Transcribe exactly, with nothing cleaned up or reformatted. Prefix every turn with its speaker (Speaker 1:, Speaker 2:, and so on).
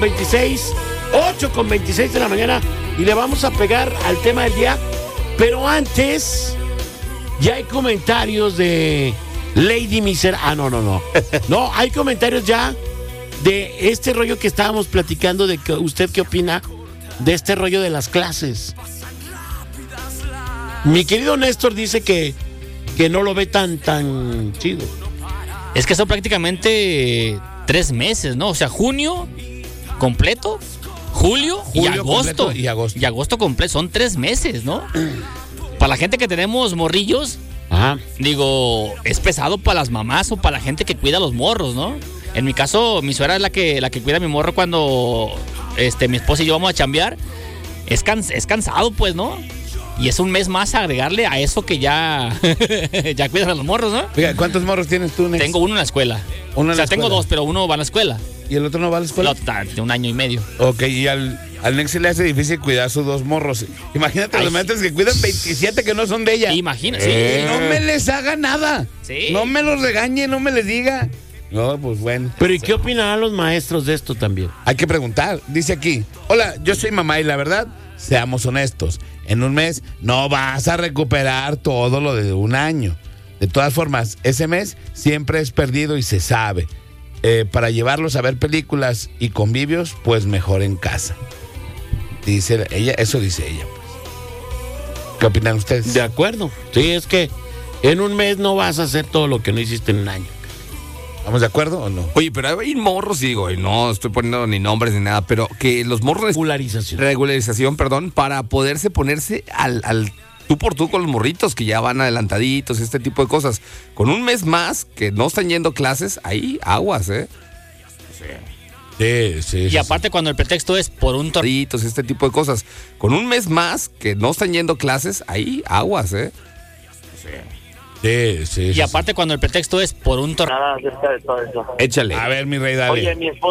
Speaker 1: veintiséis, ocho con veintiséis de la mañana y le vamos a pegar al tema del día. Pero antes, ya hay comentarios de Lady Miser. Ah, no, no, no. No, hay comentarios ya de este rollo que estábamos platicando. De que usted qué opina de este rollo de las clases. Mi querido Néstor dice que, que no lo ve tan, tan chido.
Speaker 2: Es que son prácticamente tres meses, ¿no? O sea, junio completo, julio,
Speaker 3: Julio
Speaker 2: y agosto.
Speaker 3: y agosto.
Speaker 2: Y agosto completo. Son tres meses, ¿no? Para la gente que tenemos morrillos,
Speaker 1: Ajá.
Speaker 2: digo, es pesado para las mamás o para la gente que cuida a los morros, ¿no? En mi caso, mi suegra es la que, la que cuida a mi morro cuando este, mi esposa y yo vamos a chambear. Es, cans- es cansado, pues, ¿no? Y es un mes más agregarle a eso que ya, ya cuidan a los morros, ¿no?
Speaker 3: Oiga, ¿cuántos morros tienes tú, Nex?
Speaker 2: Tengo uno en la escuela.
Speaker 3: Uno en
Speaker 2: o sea,
Speaker 3: la
Speaker 2: tengo
Speaker 3: escuela.
Speaker 2: dos, pero uno va a la escuela.
Speaker 3: ¿Y el otro no va a la
Speaker 2: El
Speaker 3: escuela?
Speaker 2: otro está de un año y medio.
Speaker 3: Ok, y al, al Nex se le hace difícil cuidar sus dos morros. Imagínate
Speaker 2: Ay,
Speaker 3: los maestros que cuidan veintisiete que no son de ella.
Speaker 2: Imagina, sí.
Speaker 3: Eh, no me les haga nada.
Speaker 2: Sí.
Speaker 3: No me los regañe, no me les diga. No, pues bueno.
Speaker 1: Pero ¿y qué opinarán los maestros de esto también?
Speaker 3: Hay que preguntar. Dice aquí, hola, yo soy mamá y la verdad, seamos honestos. En un mes no vas a recuperar todo lo de un año. De todas formas, ese mes siempre es perdido y se sabe. Eh, para llevarlos a ver películas y convivios, pues mejor en casa. Dice ella, eso dice ella. Pues. ¿Qué opinan ustedes?
Speaker 1: De acuerdo. Sí, es que en un mes no vas a hacer todo lo que no hiciste en un año.
Speaker 3: ¿Estamos de acuerdo o no?
Speaker 4: Oye, pero hay morros, digo, y no estoy poniendo ni nombres ni nada, pero que los morros...
Speaker 1: Regularización.
Speaker 4: Regularización, perdón, para poderse ponerse al, al tú por tú con los morritos que ya van adelantaditos, este tipo de cosas. Con un mes más que no están yendo clases, ahí aguas, ¿eh?
Speaker 3: Sí, sí.
Speaker 2: Y
Speaker 3: sí,
Speaker 2: aparte cuando el pretexto es por un torneo.
Speaker 4: Morritos, este tipo de cosas. Con un mes más que no están yendo clases, ahí aguas, ¿eh?
Speaker 3: sí, sí,
Speaker 2: Y
Speaker 3: sí,
Speaker 2: aparte cuando el pretexto es por un torneo.
Speaker 5: Nada acerca de todo eso.
Speaker 4: Échale.
Speaker 3: sí. A ver, mi rey, dale.
Speaker 5: Oye, mi esposa